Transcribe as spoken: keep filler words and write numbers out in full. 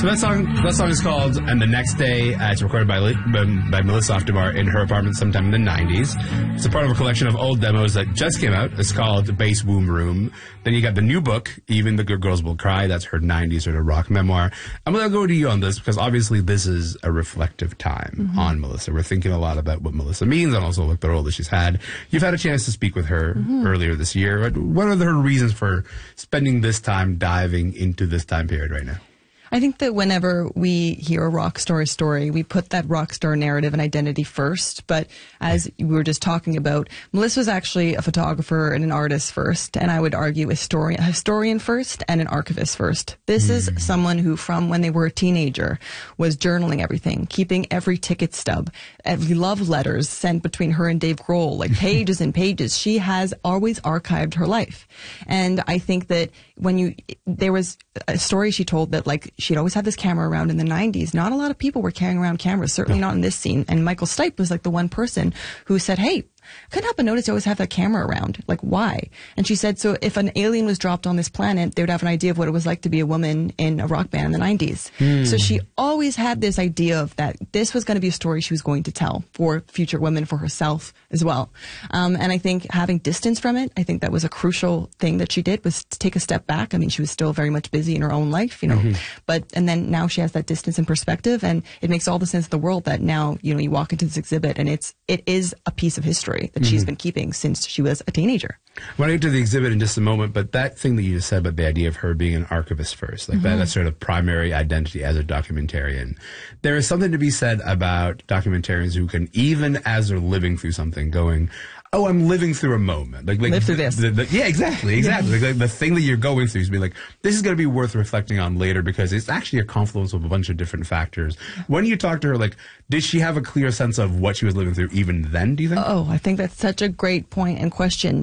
So that song, that song is called "And the Next Day." Uh, it's recorded by by, by Melissa Oftemar in her apartment sometime in the nineties. It's a part of a collection of old demos that just came out. It's called Bass Womb Room. Then you got the new book, Even the Good Girls Will Cry. That's her nineties sort of rock memoir. I'm going to go to you on this because obviously this is a reflective time mm-hmm. on Melissa. We're thinking a lot about what Melissa means and also like the role that she's had. You've had a chance to speak with her mm-hmm. earlier this year. What are her reasons for spending this time diving into this time period right now? I think that whenever we hear a rock star story, we put that rock star narrative and identity first. But as we were just talking about, Melissa was actually a photographer and an artist first, and I would argue a historian, a historian first and an archivist first. This mm. is someone who, from when they were a teenager, was journaling everything, keeping every ticket stub, every love letters sent between her and Dave Grohl, like pages and pages. She has always archived her life. And I think that when you, there was a story she told that, like, she'd always had this camera around in the nineties. Not a lot of people were carrying around cameras, certainly not in this scene. And Michael Stipe was like the one person who said, hey, couldn't help but notice you always have that camera around. Like, why? And she said, so if an alien was dropped on this planet, they would have an idea of what it was like to be a woman in a rock band in the nineties. Mm. So she always had this idea of that this was going to be a story she was going to tell for future women, for herself as well. Um, and I think having distance from it, I think that was a crucial thing that she did, was to take a step back. I mean, she was still very much busy in her own life, you know, mm-hmm. but, and then now she has that distance and perspective, and it makes all the sense in the world that now, you know, you walk into this exhibit and it's, it is a piece of history that mm-hmm. she's been keeping since she was a teenager. I want to get to the exhibit in just a moment, but that thing that you just said about the idea of her being an archivist first, like mm-hmm. that, that sort of primary identity as a documentarian, there is something to be said about documentarians who can, even as they're living through something, going, oh, I'm living through a moment. Like, like Live through this. The, the, yeah, exactly, exactly. Yeah. Like, like the thing that you're going through is be like, this is going to be worth reflecting on later because it's actually a confluence of a bunch of different factors. When you talk to her, like, did she have a clear sense of what she was living through even then, do you think? Oh, I think that's such a great point and question.